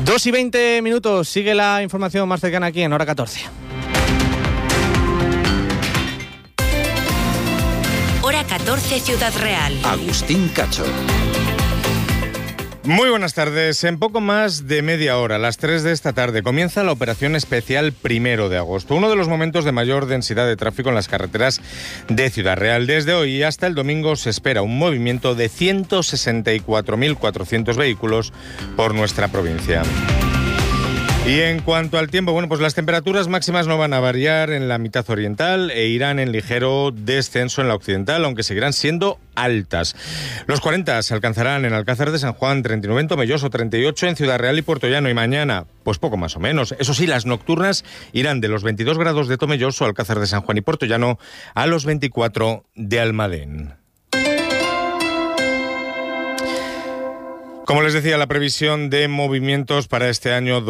2:20, sigue la información más cercana aquí en Hora 14. Hora 14, Ciudad Real. Agustín Cacho. Muy buenas tardes. En poco más de media hora, a las 3 de esta tarde, comienza la operación especial 1 de agosto, uno de los momentos de mayor densidad de tráfico en las carreteras de Ciudad Real. Desde hoy hasta el domingo se espera un movimiento de 164.400 vehículos por nuestra provincia. Y en cuanto al tiempo, pues las temperaturas máximas no van a variar en la mitad oriental e irán en ligero descenso en la occidental, aunque seguirán siendo altas. Los 40 se alcanzarán en Alcázar de San Juan, 39 en Tomelloso, 38 en Ciudad Real y Puerto Llano, y mañana, pues poco más o menos. Eso sí, las nocturnas irán de los 22 grados de Tomelloso, Alcázar de San Juan y Puerto Llano a los 24 de Almadén. Como les decía, la previsión de movimientos para este año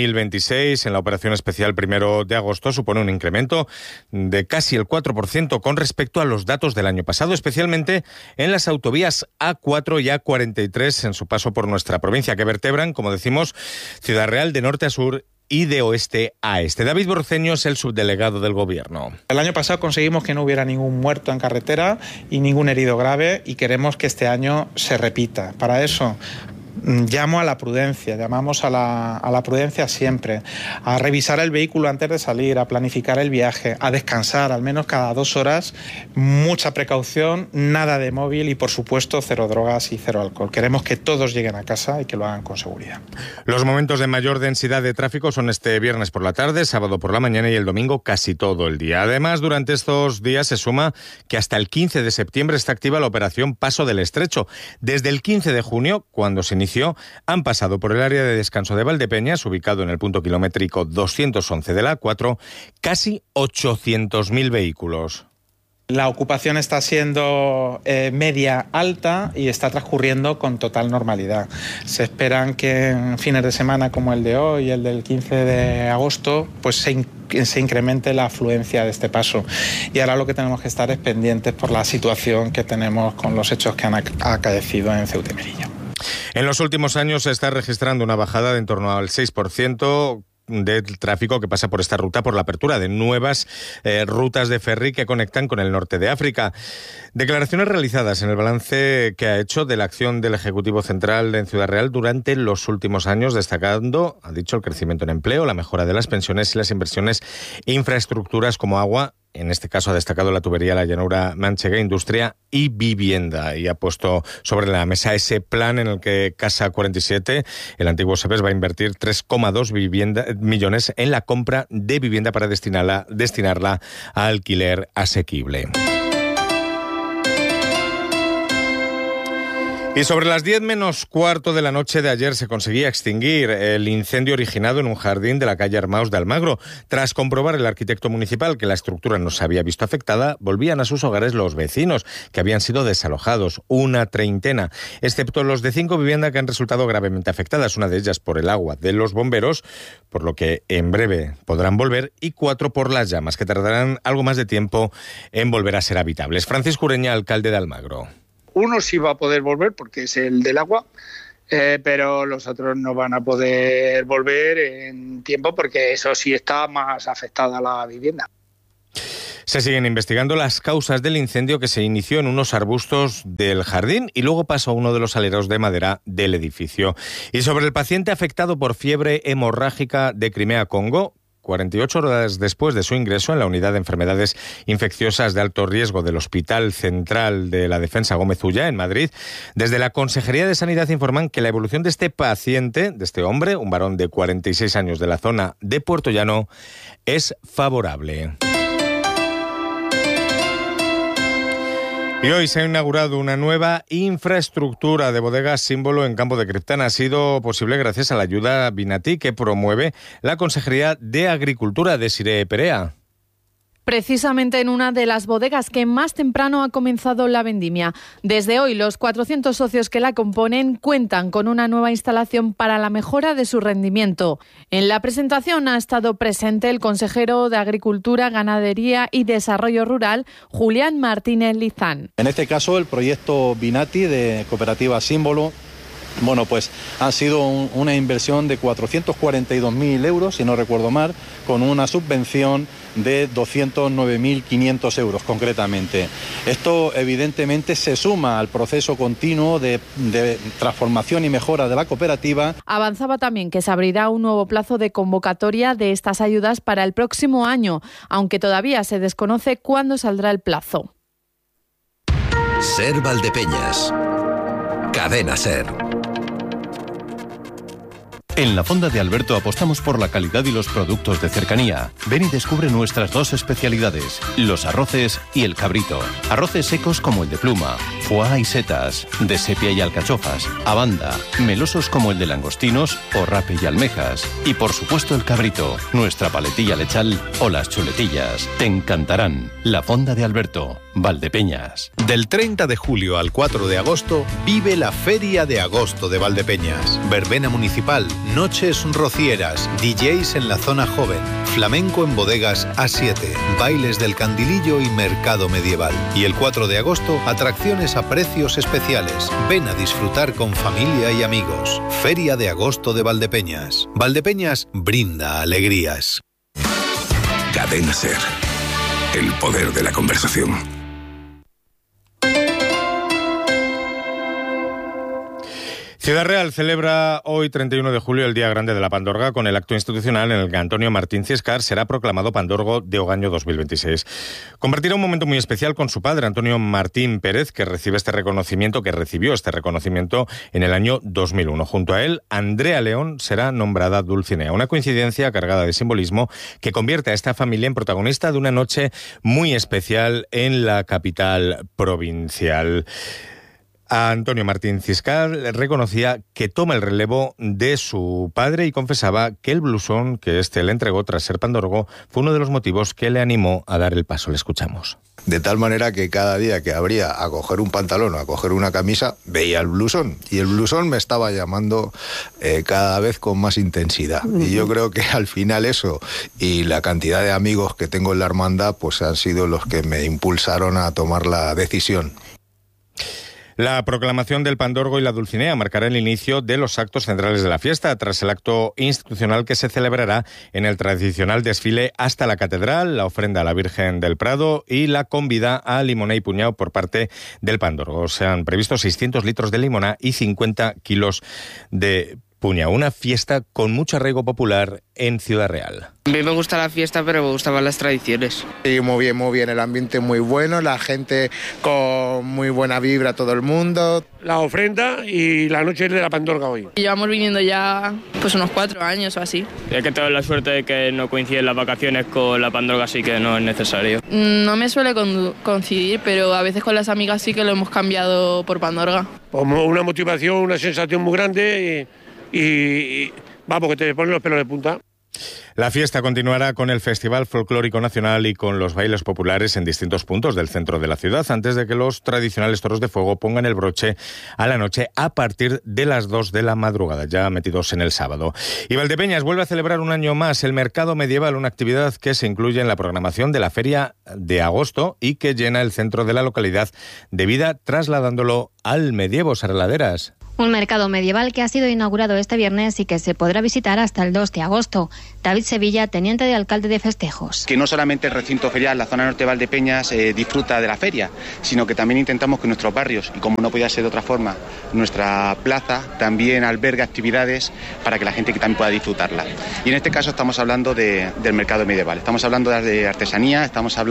2026 en la operación especial 1 de agosto supone un incremento de casi el 4% con respecto a los datos del año pasado, especialmente en las autovías A4 y A43 en su paso por nuestra provincia, que vertebran, como decimos, Ciudad Real de norte a sur y de oeste a este. David Borceño es el subdelegado del Gobierno. El año pasado conseguimos que no hubiera ningún muerto en carretera y ningún herido grave, y queremos que este año se repita. Para eso llamo a la prudencia, llamamos a la prudencia siempre, a revisar el vehículo antes de salir, a planificar el viaje, a descansar al menos cada 2 horas, mucha precaución, nada de móvil y por supuesto 0 drogas y 0 alcohol. Queremos que todos lleguen a casa y que lo hagan con seguridad. Los momentos de mayor densidad de tráfico son este viernes por la tarde, sábado por la mañana y el domingo casi todo el día. Además, durante estos días se suma que hasta el 15 de septiembre está activa la operación Paso del Estrecho. Desde el 15 de junio, cuando se inició, han pasado por el área de descanso de Valdepeñas, ubicado en el punto kilométrico 211 de la A4, casi 800.000 vehículos. La ocupación está siendo media alta y está transcurriendo con total normalidad. Se esperan que en fines de semana como el de hoy y el del 15 de agosto pues se incremente la afluencia de este paso. Y ahora lo que tenemos que estar es pendientes por la situación que tenemos con los hechos que han acaecido en Ceuta y Melilla. En los últimos años se está registrando una bajada de en torno al 6% del tráfico que pasa por esta ruta por la apertura de nuevas rutas de ferry que conectan con el norte de África. Declaraciones realizadas en el balance que ha hecho de la acción del Ejecutivo Central en Ciudad Real durante los últimos años, destacando, ha dicho, el crecimiento en empleo, la mejora de las pensiones y las inversiones en infraestructuras como agua. En este caso ha destacado la tubería La Llanura Manchega, industria y vivienda, y ha puesto sobre la mesa ese plan en el que Casa 47, el antiguo SEBES, va a invertir 3,2 millones en la compra de vivienda para destinarla a alquiler asequible. Y sobre las 10 menos cuarto de la noche de ayer se conseguía extinguir el incendio originado en un jardín de la calle Armaos de Almagro. Tras comprobar el arquitecto municipal que la estructura no se había visto afectada, volvían a sus hogares los vecinos, que habían sido desalojados, una treintena, excepto los de 5 viviendas que han resultado gravemente afectadas, una de ellas por el agua de los bomberos, por lo que en breve podrán volver, y 4 por las llamas, que tardarán algo más de tiempo en volver a ser habitables. Francisco Ureña, alcalde de Almagro. Uno sí va a poder volver porque es el del agua, pero los otros no van a poder volver en tiempo porque eso sí está más afectada la vivienda. Se siguen investigando las causas del incendio que se inició en unos arbustos del jardín y luego pasó a uno de los aleros de madera del edificio. Y sobre el paciente afectado por fiebre hemorrágica de Crimea-Congo, 48 horas después de su ingreso en la unidad de enfermedades infecciosas de alto riesgo del Hospital Central de la Defensa Gómez Ulla, en Madrid, desde la Consejería de Sanidad informan que la evolución de este paciente, de este hombre, un varón de 46 años de la zona de Puerto Llano, es favorable. Y hoy se ha inaugurado una nueva infraestructura de bodegas símbolo en Campo de Criptana. Ha sido posible gracias a la ayuda Vinati que promueve la Consejería de Agricultura de Sire Perea. Precisamente en una de las bodegas que más temprano ha comenzado la vendimia. Desde hoy, los 400 socios que la componen cuentan con una nueva instalación para la mejora de su rendimiento. En la presentación ha estado presente el consejero de Agricultura, Ganadería y Desarrollo Rural, Julián Martínez Lizán. En este caso, el proyecto Vinati de Cooperativa Símbolo Bueno, pues ha sido una inversión de 442.000 euros, si no recuerdo mal, con una subvención de 209.500 euros concretamente. Esto evidentemente se suma al proceso continuo de transformación y mejora de la cooperativa. Avanzaba también que se abrirá un nuevo plazo de convocatoria de estas ayudas para el próximo año, aunque todavía se desconoce cuándo saldrá el plazo. Ser Valdepeñas. Cadena Ser. En la Fonda de Alberto apostamos por la calidad y los productos de cercanía. Ven y descubre nuestras dos especialidades, los arroces y el cabrito. Arroces secos como el de pluma, foie y setas, de sepia y alcachofas, abanda, melosos como el de langostinos o rape y almejas. Y por supuesto el cabrito, nuestra paletilla lechal o las chuletillas. Te encantarán. La Fonda de Alberto, Valdepeñas. Del 30 de julio al 4 de agosto vive la Feria de Agosto de Valdepeñas. Verbena municipal, noches rocieras, DJs en la zona joven, flamenco en bodegas A7, bailes del Candilillo y mercado medieval. Y el 4 de agosto, atracciones a precios especiales. Ven a disfrutar con familia y amigos. Feria de Agosto de Valdepeñas. Valdepeñas brinda alegrías. Cadena Ser. El poder de la conversación. Ciudad Real celebra hoy, 31 de julio, el Día Grande de la Pandorga, con el acto institucional en el que Antonio Martín Ciscar será proclamado Pandorgo de Ogaño 2026. Compartirá un momento muy especial con su padre, Antonio Martín Pérez, que recibió este reconocimiento en el año 2001. Junto a él, Andrea León será nombrada Dulcinea. Una coincidencia cargada de simbolismo que convierte a esta familia en protagonista de una noche muy especial en la capital provincial. A Antonio Martín Ciscar reconocía que toma el relevo de su padre y confesaba que el blusón que éste le entregó tras ser pandorgo fue uno de los motivos que le animó a dar el paso. Le escuchamos. De tal manera que cada día que abría a coger un pantalón o a coger una camisa, veía el blusón. Y el blusón me estaba llamando cada vez con más intensidad. Y yo creo que al final eso y la cantidad de amigos que tengo en la hermandad pues han sido los que me impulsaron a tomar la decisión. La proclamación del Pandorgo y la Dulcinea marcará el inicio de los actos centrales de la fiesta, tras el acto institucional que se celebrará en el tradicional desfile hasta la Catedral, la ofrenda a la Virgen del Prado y la convida a limoná y puñado por parte del Pandorgo. Se han previsto 600 litros de limoná y 50 kilos de puñado. Una fiesta con mucho arraigo popular en Ciudad Real. A mí me gusta la fiesta, pero me gustaban las tradiciones. Sí, muy bien, el ambiente muy bueno, la gente con muy buena vibra, todo el mundo. La ofrenda y la noche de la Pandorga hoy. Llevamos viniendo ya pues unos 4 años o así. Es que tengo la suerte de que no coinciden las vacaciones con la Pandorga, así que no es necesario. No me suele coincidir, pero a veces con las amigas sí que lo hemos cambiado por Pandorga. Como una motivación, una sensación muy grande y vamos, que te ponen los pelos de punta. La fiesta continuará con el Festival Folclórico Nacional y con los bailes populares en distintos puntos del centro de la ciudad, antes de que los tradicionales toros de fuego pongan el broche a la noche a partir de las 2 de la madrugada, ya metidos en el sábado. Y Valdepeñas vuelve a celebrar un año más el Mercado Medieval, una actividad que se incluye en la programación de la Feria de Agosto y que llena el centro de la localidad de vida, trasladándolo al medievo. Sara Laderas. Un mercado medieval que ha sido inaugurado este viernes y que se podrá visitar hasta el 2 de agosto. David Sevilla, teniente de alcalde de festejos. Que no solamente el recinto ferial, la zona norte de Valdepeñas, disfruta de la feria, sino que también intentamos que nuestros barrios, y como no podía ser de otra forma, nuestra plaza también alberga actividades para que la gente también pueda disfrutarla. Y en este caso estamos hablando del mercado medieval, estamos hablando de artesanía, estamos hablando